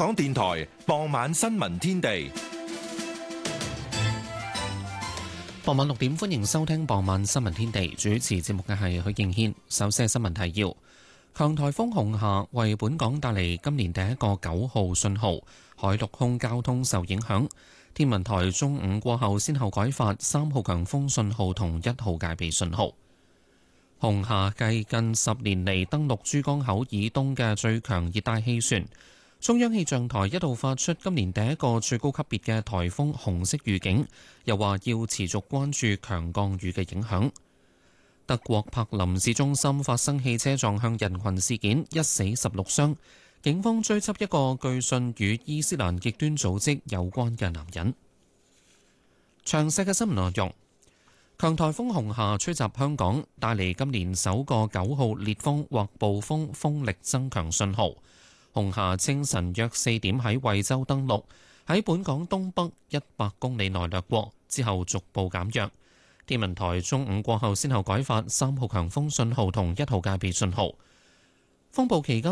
港電台傍晚新聞天地。 傍晚6點，歡迎收聽傍晚新聞天地。主持節目嘅係許敬軒。首先係新聞提要：強颱風紅霞為本港帶嚟今年第一個9號信號，海陸空交通受影響。天文台中午過後先後改發3號強風信號同1號戒備信號。紅霞繼近10年嚟登陸珠江口以東嘅最強熱帶氣旋。中央氣象台一度發出今年第一個最高級別嘅颱風紅色預警，又話要持續關注強降雨嘅影響。德國柏林市中心發生汽車撞向人群事件，一死16傷，警方追緝一個據信與伊斯蘭極端組織有關嘅男人。詳細嘅新聞內容：強颱風紅霞吹襲香港，帶嚟今年首個9號烈風或暴風風力增強信號。紅霞清晨約4點喺惠州登陸，喺本港東北100公里內掠過，之後逐步減弱。天文台中午過後先後改發3號強風信號同1號戒備信號。風暴期間